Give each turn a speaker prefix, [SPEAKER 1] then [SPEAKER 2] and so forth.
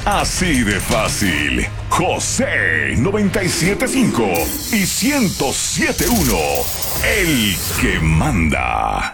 [SPEAKER 1] Así de fácil. José 97.5 y 107.1. El que manda.